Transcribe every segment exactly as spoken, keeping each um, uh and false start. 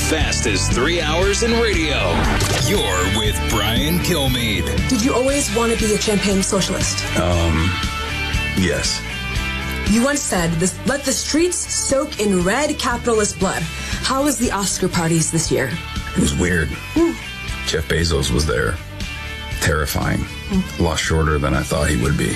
fastest three hours in radio. You're with Brian Kilmeade. Did you always want to be a champagne socialist? Um, yes. You once said, this, let the streets soak in red capitalist blood. How was the Oscar parties this year? It was weird. Ooh. Jeff Bezos was there. Terrifying. Mm. A lot shorter than I thought he would be.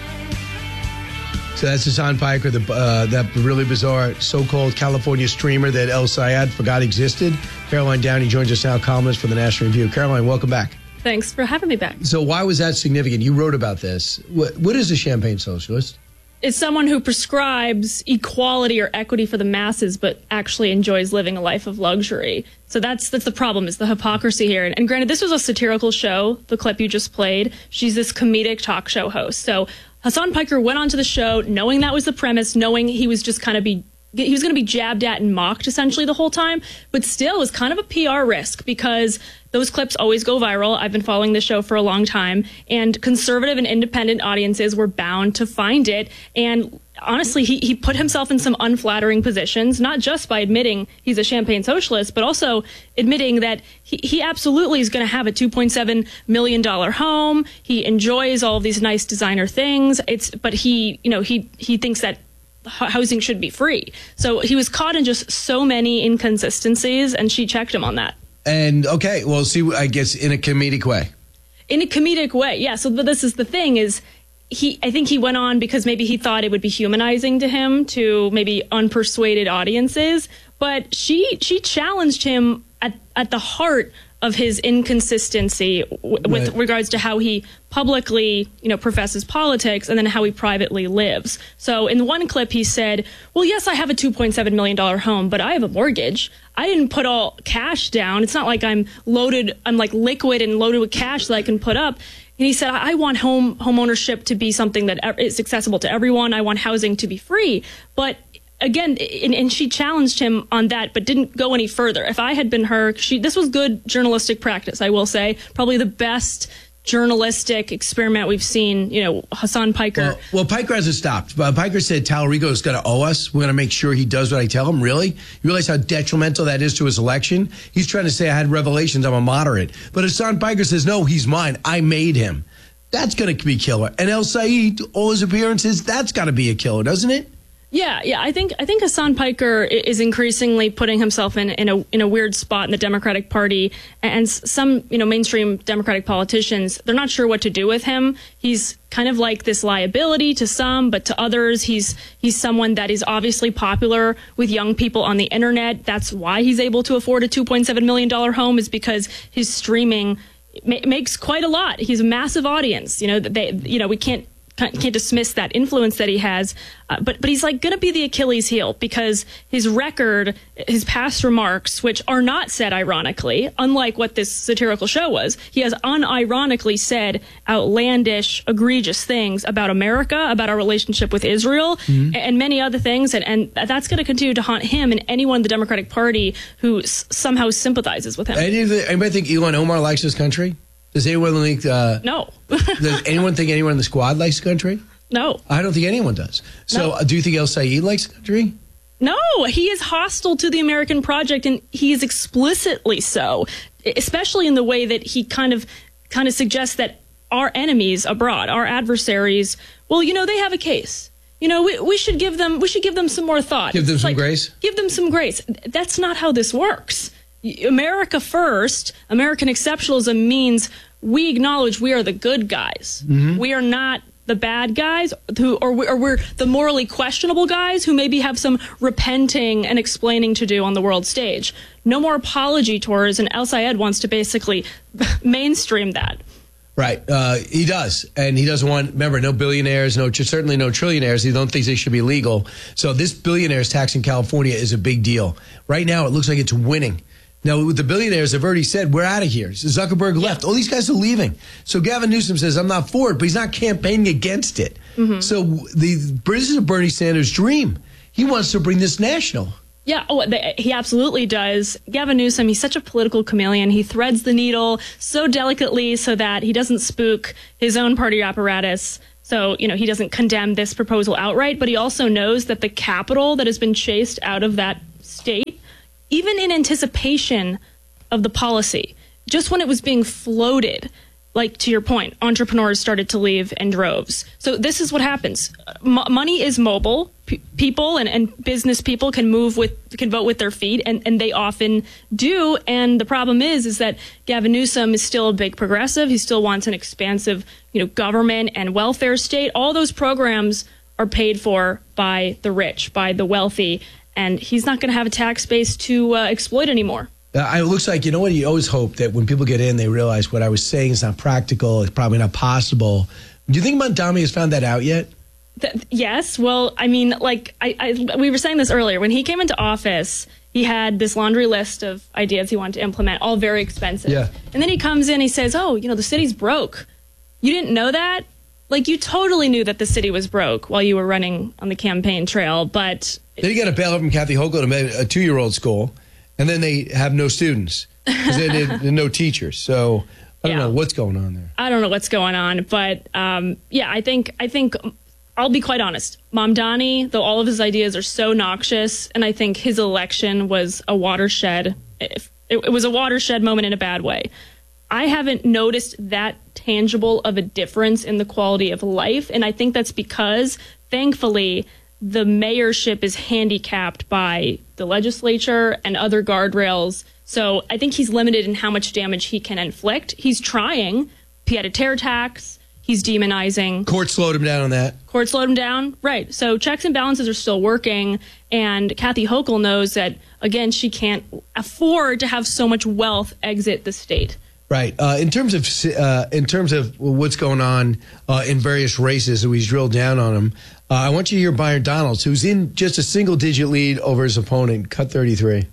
So that's Hasan Piker, the, uh, that really bizarre so-called California streamer that El Sayed forgot existed. Caroline Downey joins us now, columnist for the National Review. Caroline, welcome back. Thanks for having me back. So why was that significant? You wrote about this. What, what is a champagne socialist? It's someone who prescribes equality or equity for the masses, but actually enjoys living a life of luxury. So that's that's the problem, is the hypocrisy here. And, and granted, this was a satirical show, the clip you just played. She's this comedic talk show host. So Hasan Piker went onto the show knowing that was the premise, knowing he was just kind of be he was going to be jabbed at and mocked essentially the whole time, but still was kind of a P R risk because those clips always go viral. I've been following this show for a long time, and conservative and independent audiences were bound to find it. And honestly, he, he put himself in some unflattering positions, not just by admitting he's a champagne socialist, but also admitting that he, he absolutely is going to have a two point seven million dollars home. He enjoys all of these nice designer things. It's, but he, you know, he, he thinks that housing should be free. So he was caught in just so many inconsistencies, and she checked him on that. And okay, well, see, I guess in a comedic way. In a comedic way, yeah. So but this is the thing is, he, I think he went on because maybe he thought it would be humanizing to him, to maybe unpersuaded audiences. But she she challenged him at, at the heart of his inconsistency w- with right. regards to how he publicly, you know, professes politics and then how he privately lives. So in one clip, he said, well, yes, I have a two point seven million dollars home, but I have a mortgage. I didn't put all cash down. It's not like I'm loaded, I'm like liquid and loaded with cash that I can put up. And he said, I want home home ownership to be something that is accessible to everyone. I want housing to be free. But again, and, and she challenged him on that, but didn't go any further. If I had been her, she this was good journalistic practice, I will say. Probably the best journalistic experiment we've seen, you know, Hasan Piker. Well, well Piker hasn't stopped. But Piker said Talarico is going to owe us. We're going to make sure he does what I tell him. Really? You realize how detrimental that is to his election? He's trying to say I had revelations. I'm a moderate. But Hasan Piker says, no, he's mine. I made him. That's going to be killer. And El Sayed, all his appearances, that's got to be a killer, doesn't it? Yeah, yeah, I think I think Hasan Piker is increasingly putting himself in in a in a weird spot in the Democratic Party, and some, you know, mainstream Democratic politicians, they're not sure what to do with him. He's kind of like this liability to some, but to others, he's he's someone that is obviously popular with young people on the internet. That's why he's able to afford a two point seven million dollars home, is because his streaming ma- makes quite a lot. He's a massive audience. You know, they, you know, we can't. can't dismiss that influence that he has, uh, but but he's like going to be the Achilles heel, because his record, his past remarks, which are not said ironically, unlike what this satirical show was, he has unironically said outlandish, egregious things about America, about our relationship with Israel, mm-hmm. and many other things, and, and that's going to continue to haunt him and anyone in the Democratic Party who s- somehow sympathizes with him. Anybody think Ilhan Omar likes this country? Does anyone think? Uh, no. Does anyone think anyone in the squad likes the country? No. I don't think anyone does. So, no. uh, do you think El Sayed likes the country? No, he is hostile to the American project, and he is explicitly so, especially in the way that he kind of, kind of suggests that our enemies abroad, our adversaries, well, you know, they have a case. You know, we, we should give them, we should give them some more thought. Give them it's some like, grace. Give them some grace. That's not how this works. America first, American exceptionalism means we acknowledge we are the good guys. Mm-hmm. We are not the bad guys, who, or, we, or we're the morally questionable guys who maybe have some repenting and explaining to do on the world stage. No more apology tours, and El Sayed wants to basically mainstream that. Right, uh, he does, and he doesn't want. Remember, no billionaires, no certainly no trillionaires. He don't think they should be legal. So this billionaires tax in California is a big deal. Right now, it looks like it's winning. Now, with the billionaires have already said, we're out of here. Zuckerberg left. All these guys are leaving. So Gavin Newsom says, I'm not for it, but he's not campaigning against it. Mm-hmm. So the this is Bernie Sanders' dream. He wants to bring this national. Yeah, oh, he absolutely does. Gavin Newsom, he's such a political chameleon. He threads the needle so delicately so that he doesn't spook his own party apparatus. So, you know, he doesn't condemn this proposal outright, but he also knows that the capital that has been chased out of that state, even in anticipation of the policy, just when it was being floated, like to your point, entrepreneurs started to leave in droves. So this is what happens. M- money is mobile. P- people and, and business people can move with, can vote with their feet, and, and they often do. And the problem is, is that Gavin Newsom is still a big progressive. He still wants an expansive, you know, government and welfare state. All those programs are paid for by the rich, by the wealthy, and he's not going to have a tax base to uh, exploit anymore. Uh, it looks like, you know what, you always hope that when people get in, they realize what I was saying is not practical, it's probably not possible. Do you think Mamdani has found that out yet? Th- yes. Well, I mean, like, I, I, we were saying this earlier. When he came into office, he had this laundry list of ideas he wanted to implement, all very expensive. Yeah. And then he comes in, he says, oh, you know, the city's broke. You didn't know that? Like, you totally knew that the city was broke while you were running on the campaign trail, but... Then you got to bail out from Kathy Hochul to a two-year-old school, and then they have no students because they did no teachers. So I don't Yeah. know what's going on there. I don't know what's going on, but um, yeah, I think I think I'll be quite honest. Mamdani, though all of his ideas are so noxious, and I think his election was a watershed. It, it was a watershed moment in a bad way. I haven't noticed that tangible of a difference in the quality of life, and I think that's because, thankfully, the mayorship is handicapped by the legislature and other guardrails. So I think he's limited in how much damage he can inflict. He's trying. He had a tear tax. He's demonizing. Court slowed him down on that. Court slowed him down. Right. So checks and balances are still working. And Kathy Hochul knows that, again, she can't afford to have so much wealth exit the state. Right. Uh, in terms of uh, in terms of what's going on uh, in various races, so he's drilled down on them. Uh, I want you to hear Byron Donalds, who's in just a single-digit lead over his opponent, cut thirty-three.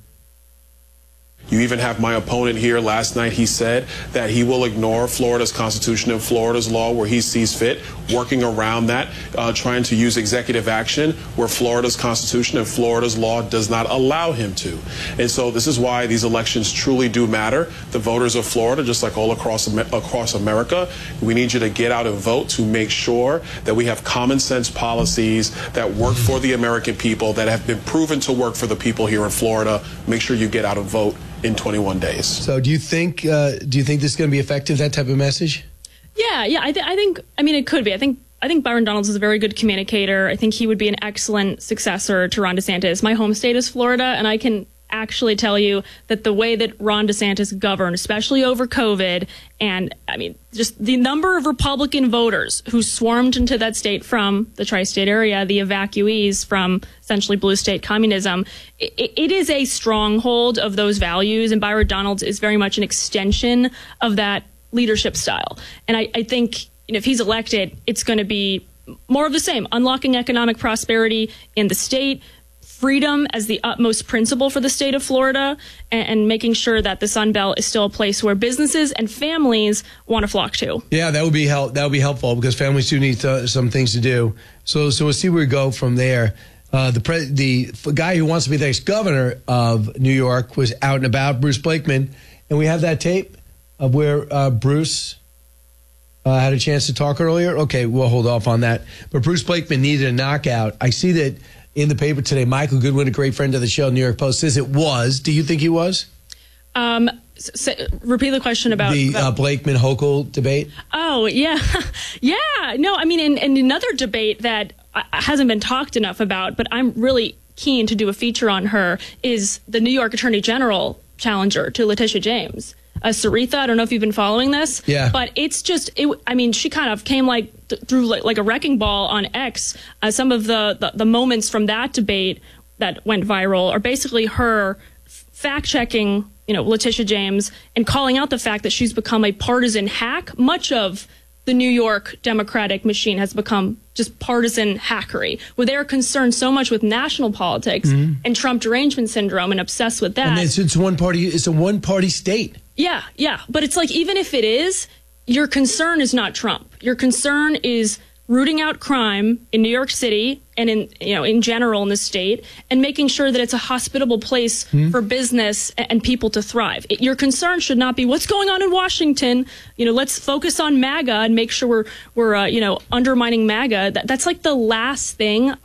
You even have my opponent here last night. He said that he will ignore Florida's Constitution and Florida's law where he sees fit, working around that, uh, trying to use executive action where Florida's Constitution and Florida's law does not allow him to. And so this is why these elections truly do matter. The voters of Florida, just like all across across America, we need you to get out and vote to make sure that we have common sense policies that work for the American people, that have been proven to work for the people here in Florida. Make sure you get out and vote in twenty-one days. So do you think uh, do you think this is going to be effective, that type of message? Yeah, yeah. I, th- I think, I mean, it could be. I think I think Byron Donalds is a very good communicator. I think he would be an excellent successor to Ron DeSantis. My home state is Florida, and I can actually tell you that the way that Ron DeSantis governed, especially over COVID, and I mean, just the number of Republican voters who swarmed into that state from the tri-state area, the evacuees from essentially blue state communism, it, it is a stronghold of those values, and Byron Donalds is very much an extension of that leadership style. And I, I think, you know, if he's elected, it's going to be more of the same, unlocking economic prosperity in the state, freedom as the utmost principle for the state of Florida, and, and making sure that the Sun Belt is still a place where businesses and families want to flock to. Yeah, that would be help. That would be helpful because families do need to, some things to do. So, so we'll see where we go from there. Uh, the pre- the f- guy who wants to be the next governor of New York was out and about, Bruce Blakeman, and we have that tape of where uh, Bruce uh, had a chance to talk earlier. Okay, we'll hold off on that. But Bruce Blakeman needed a knockout. I see that in the paper today. Michael Goodwin, a great friend of the show, New York Post, says it was. Do you think he was? Um, s- s- repeat the question about the about- uh, Blakeman Hochul debate. Oh, yeah. yeah. No, I mean, in, in another debate that uh, hasn't been talked enough about, but I'm really keen to do a feature on her, is the New York Attorney General challenger to Letitia James. Uh, Saritha, I don't know if you've been following this. Yeah. But it's just, it, I mean, she kind of came like th- through like, like a wrecking ball on X. Uh, some of the, the, the moments from that debate that went viral are basically her fact-checking, you know, Letitia James and calling out the fact that she's become a partisan hack. Much of the New York Democratic machine has become just partisan hackery, where they're concerned so much with national politics mm-hmm. and Trump derangement syndrome and obsessed with that. And it's, it's one party. It's a one-party state. Yeah, yeah. But it's like, even if it is, your concern is not Trump. Your concern is rooting out crime in New York City and in, you know, in general in the state, and making sure that it's a hospitable place mm-hmm. for business and, and people to thrive. It, your concern should not be what's going on in Washington. You know, let's focus on MAGA and make sure we're we're uh, you know, undermining MAGA. That, that's like the last thing on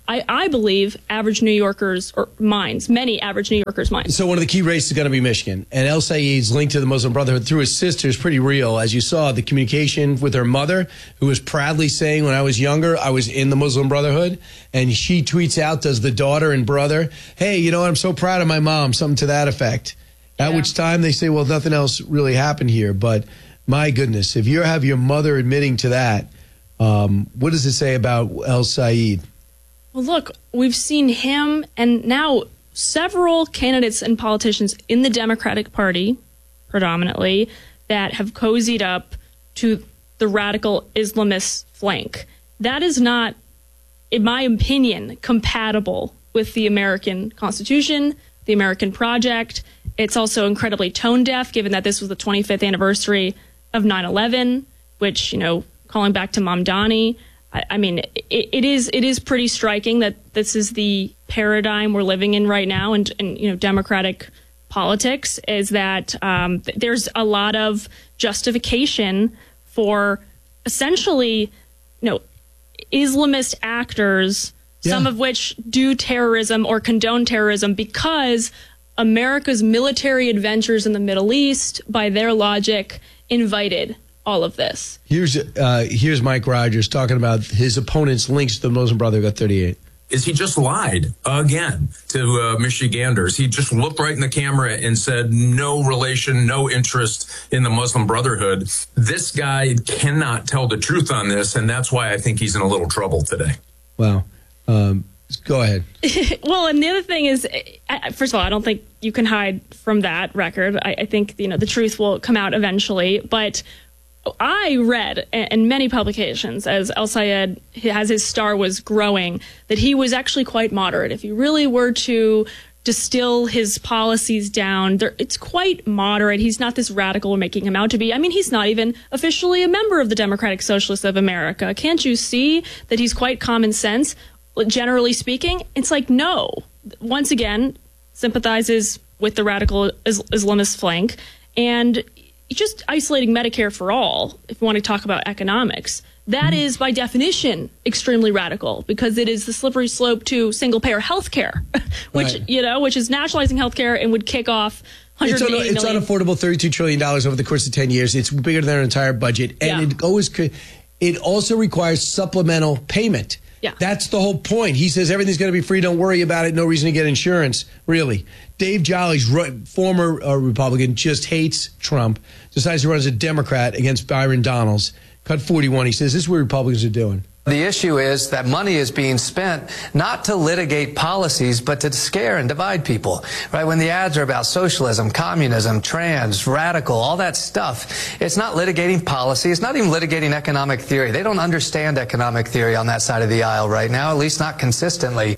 I, I believe, average New Yorkers' or minds, many average New Yorkers' minds. So one of the key races is going to be Michigan. And El Sayed's link to the Muslim Brotherhood through his sister is pretty real. As you saw, the communication with her mother, who was proudly saying, when I was younger, I was in the Muslim Brotherhood. And she tweets out, does the daughter and brother, hey, you know what, I'm so proud of my mom, something to that effect. At Yeah. which time they say, well, nothing else really happened here. But my goodness, if you have your mother admitting to that, um, what does it say about El Sayed? Well, look, we've seen him and now several candidates and politicians in the Democratic Party, predominantly, that have cozied up to the radical Islamist flank. That is not, in my opinion, compatible with the American Constitution, the American project. It's also incredibly tone deaf, given that this was the twenty-fifth anniversary of nine eleven, which, you know, calling back to Mamdani. I, I mean, it, it is it is pretty striking that this is the paradigm we're living in right now, and, and you know, Democratic politics is that um, there's a lot of justification for essentially, you know, Islamist actors, Yeah. some of which do terrorism or condone terrorism because America's military adventures in the Middle East, by their logic, invited all of this. Here's uh, here's Mike Rogers talking about his opponent's links to the Muslim Brotherhood at thirty-eight. Is he just lied again to uh, Michiganders. He just looked right in the camera and said no relation, no interest in the Muslim Brotherhood. This guy cannot tell the truth on this, and that's why I think he's in a little trouble today. Wow. Um, go ahead. Well, and the other thing is, uh, first of all, I don't think you can hide from that record. I, I think, you know, the truth will come out eventually. But I read in many publications, as El Sayed, as his star was growing, that he was actually quite moderate. If you really were to distill his policies down, it's quite moderate. He's not this radical we're making him out to be. I mean, he's not even officially a member of the Democratic Socialists of America. Can't you see that he's quite common sense? Generally speaking, it's like, no. Once again, sympathizes with the radical is- Islamist flank, and just isolating Medicare for all, if you want to talk about economics, that mm-hmm. is by definition extremely radical, because it is the slippery slope to single payer health care, which, right. you know, which is nationalizing health care and would kick off one hundred eighty It's, un- it's million. unaffordable, thirty-two trillion dollars over the course of ten years. It's bigger than their entire budget. And Yeah. it always it also requires supplemental payment. Yeah. That's the whole point. He says everything's going to be free. Don't worry about it. No reason to get insurance. Really. Dave Jolly's former uh, Republican, just hates Trump, decides to run as a Democrat against Byron Donalds. Cut forty-one. He says this is what Republicans are doing. The issue is that money is being spent not to litigate policies, but to scare and divide people. Right? When the ads are about socialism, communism, trans, radical, all that stuff, it's not litigating policy. It's not even litigating economic theory. They don't understand economic theory on that side of the aisle right now, at least not consistently.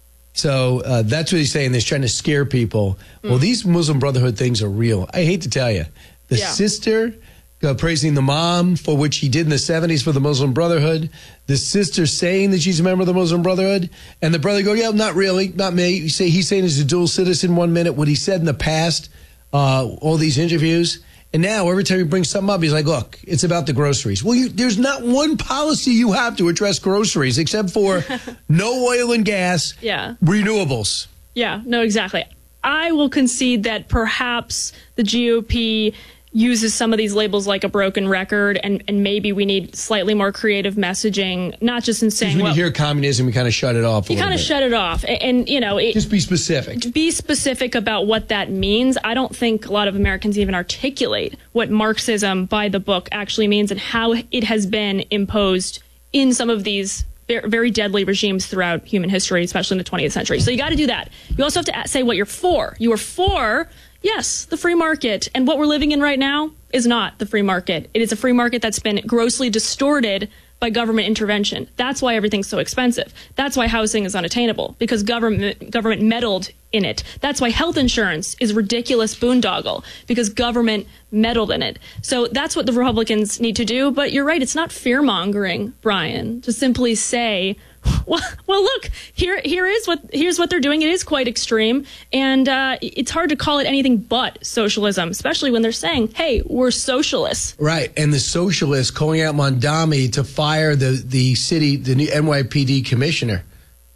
So uh, that's what he's saying. He's trying to scare people. Mm. Well, these Muslim Brotherhood things are real. I hate to tell you. The yeah. sister uh, praising the mom for what she did in the seventies for the Muslim Brotherhood. The sister saying that she's a member of the Muslim Brotherhood. And the brother go, yeah, not really, not me. You say he's saying he's a dual citizen one minute. What he said in the past, uh, all these interviews. And now every time he brings something up, he's like, look, it's about the groceries. Well, you, there's not one policy you have to address groceries except for no oil and gas, yeah. renewables. Yeah, no, exactly. I will concede that perhaps the G O P uses some of these labels like a broken record, and, and maybe we need slightly more creative messaging, not just in saying, when well, you hear communism, you kind of shut it off. You kind of shut it off. And, and you know, it, just be specific. Be specific about what that means. I don't think a lot of Americans even articulate what Marxism by the book actually means and how it has been imposed in some of these very deadly regimes throughout human history, especially in the twentieth century. So you got to do that. You also have to say what you're for. You are for, yes, the free market. And what we're living in right now is not the free market. It is a free market that's been grossly distorted by government intervention. That's why everything's so expensive. That's why housing is unattainable, because government government meddled in it. That's why health insurance is ridiculous boondoggle, because government meddled in it. So that's what the Republicans need to do. But you're right, it's not fear-mongering, Brian, to simply say, well, well, look, here, here is what, here's what they're doing. It is quite extreme, and uh, it's hard to call it anything but socialism, especially when they're saying, "Hey, we're socialists." Right, and the socialists calling out Mamdani to fire the the city, the new N Y P D commissioner.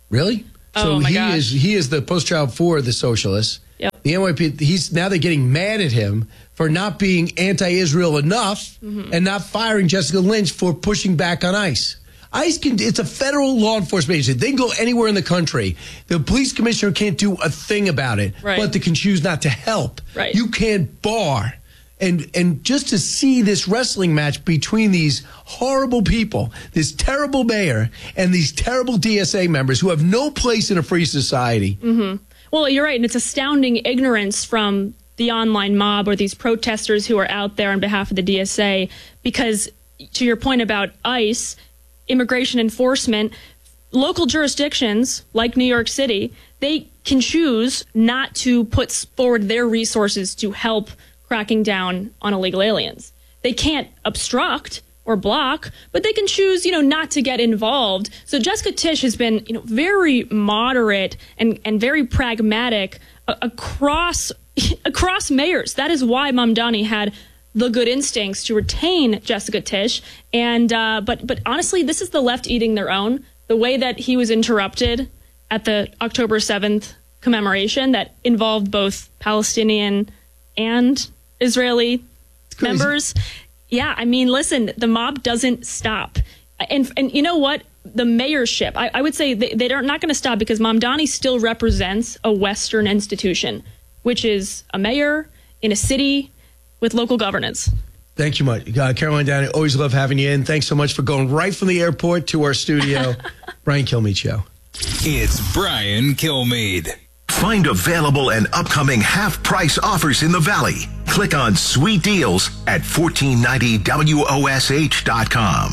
Really? Oh, so my he gosh. is he is the poster child for the socialists. Yep. The N Y P D, he's now they're getting mad at him for not being anti-Israel enough Mm-hmm. and not firing Jessica Lynch for pushing back on ICE. ICE can, it's a federal law enforcement agency. They can go anywhere in the country. The police commissioner can't do a thing about it, Right. but they can choose not to help. Right. You can't bar. And and just to see this wrestling match between these horrible people, this terrible mayor and these terrible D S A members who have no place in a free society. Mm-hmm. Well, you're right. And it's astounding ignorance from the online mob or these protesters who are out there on behalf of the D S A. Because to your point about ICE, immigration enforcement, local jurisdictions like New York City, they can choose not to put forward their resources to help cracking down on illegal aliens. They can't obstruct or block, but they can choose, you know, not to get involved. So Jessica Tisch has been, you know, very moderate and, and very pragmatic uh, across across mayors. That is why Mamdani had the good instincts to retain Jessica Tisch. And uh, but but honestly, this is the left eating their own. The way that he was interrupted at the October seventh commemoration that involved both Palestinian and Israeli members. Yeah, I mean, listen, the mob doesn't stop. And and you know what? The mayorship, I, I would say they, they're not going to stop because Mamdani still represents a Western institution, which is a mayor in a city with local governance. Thank you much. Uh, Caroline Downey, always love having you in. Thanks so much for going right from the airport to our studio. Brian Kilmeade Show. It's Brian Kilmeade. Find available and upcoming half-price offers in the Valley. Click on Sweet Deals at fourteen ninety W O S H dot com.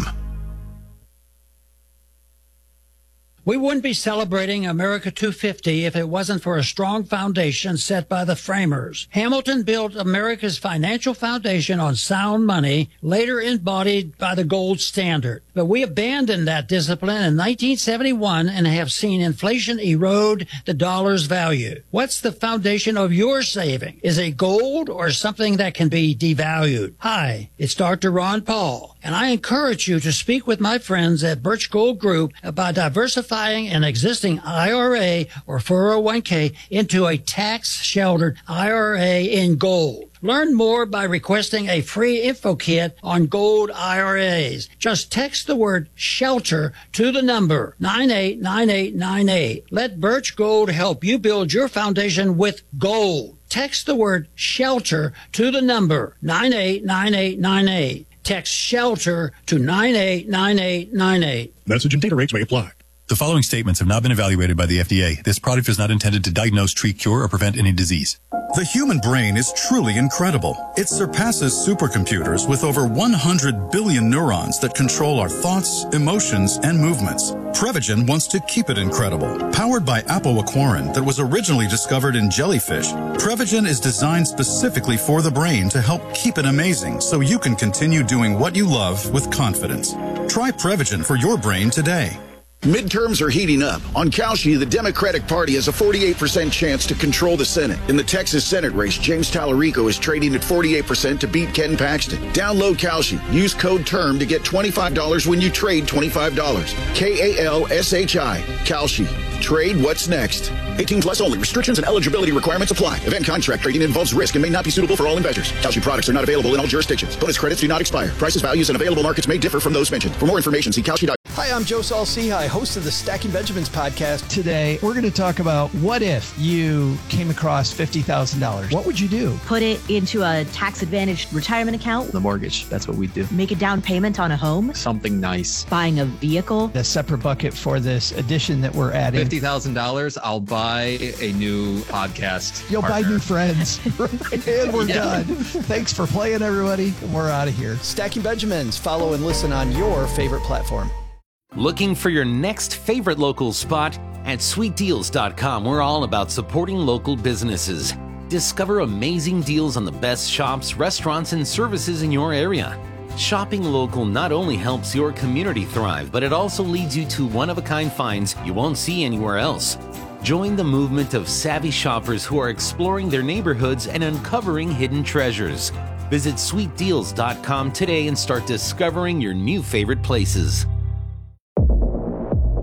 We wouldn't be celebrating America two fifty if it wasn't for a strong foundation set by the framers. Hamilton built America's financial foundation on sound money, later embodied by the gold standard. But we abandoned that discipline in nineteen seventy-one and have seen inflation erode the dollar's value. What's the foundation of your saving? Is it gold or something that can be devalued? Hi, it's Doctor Ron Paul, and I encourage you to speak with my friends at Birch Gold Group about diversifying an existing I R A or four oh one k into a tax-sheltered I R A in gold. Learn more by requesting a free info kit on gold I R As. Just text the word shelter to the number nine eight nine eight nine eight. Let Birch Gold help you build your foundation with gold. Text the word shelter to the number nine eight nine eight nine eight. Text shelter to nine eight nine eight nine eight. Message and data rates may apply. The following statements have not been evaluated by the F D A. This product is not intended to diagnose, treat, cure, or prevent any disease. The human brain is truly incredible. It surpasses supercomputers with over one hundred billion neurons that control our thoughts, emotions, and movements. Prevagen wants to keep it incredible. Powered by apoaquarin that was originally discovered in jellyfish, Prevagen is designed specifically for the brain to help keep it amazing so you can continue doing what you love with confidence. Try Prevagen for your brain today. Midterms are heating up. On Kalshi, the Democratic Party has a forty-eight percent chance to control the Senate. In the Texas Senate race, James Tallarico is trading at forty-eight percent to beat Ken Paxton. Download Kalshi. Use code TERM to get twenty-five dollars when you trade twenty-five dollars. K A L S H I. Kalshi. Trade what's next. eighteen plus only. Restrictions and eligibility requirements apply. Event contract trading involves risk and may not be suitable for all investors. Kalshi products are not available in all jurisdictions. Bonus credits do not expire. Prices, values, and available markets may differ from those mentioned. For more information, see Kalshi dot com. Hi, I'm Joe Saul-Sehy, host of the Stacking Benjamins podcast. Today, we're going to talk about what if you came across fifty thousand dollars. What would you do? Put it into a tax-advantaged retirement account. The mortgage, that's what we do. Make a down payment on a home. Something nice. Buying a vehicle. A separate bucket for this addition that we're adding. fifty thousand dollars, I'll buy a new podcast. You'll partner. buy new friends. And we're yeah. done. Thanks for playing, everybody. We're out of here. Stacking Benjamins. Follow and listen on your favorite platform. Looking for your next favorite local spot? At sweet deals dot com, we're all about supporting local businesses. Discover amazing deals on the best shops, restaurants, and services in your area. Shopping local not only helps your community thrive, but it also leads you to one-of-a-kind finds you won't see anywhere else. Join the movement of savvy shoppers who are exploring their neighborhoods and uncovering hidden treasures. Visit sweet deals dot com today and start discovering your new favorite places.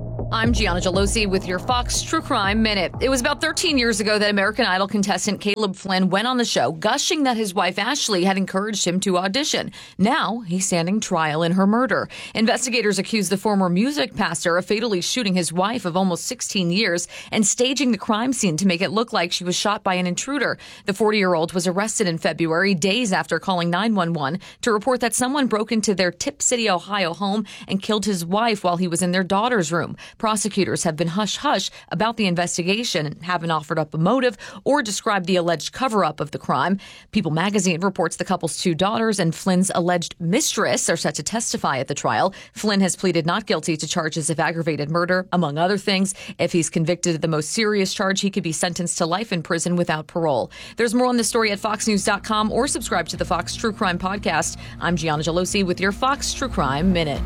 I'm Gianna Gelosi with your Fox True Crime Minute. It was about thirteen years ago that American Idol contestant Caleb Flynn went on the show, gushing that his wife Ashley had encouraged him to audition. Now he's standing trial in her murder. Investigators accuse the former music pastor of fatally shooting his wife of almost sixteen years and staging the crime scene to make it look like she was shot by an intruder. The forty-year-old was arrested in February, days after calling nine one one to report that someone broke into their Tip City, Ohio home and killed his wife while he was in their daughter's room. Prosecutors have been hush-hush about the investigation and haven't offered up a motive or described the alleged cover-up of the crime. People magazine reports the couple's two daughters and Flynn's alleged mistress are set to testify at the trial. Flynn has pleaded not guilty to charges of aggravated murder, among other things. If he's convicted of the most serious charge, he could be sentenced to life in prison without parole. There's more on this story at fox news dot com or subscribe to the Fox True Crime Podcast. I'm Gianna Gelosi with your Fox True Crime Minute.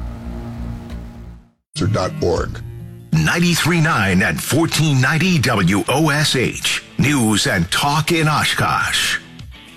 .org. ninety-three point nine and fourteen ninety W O S H. News and Talk in Oshkosh.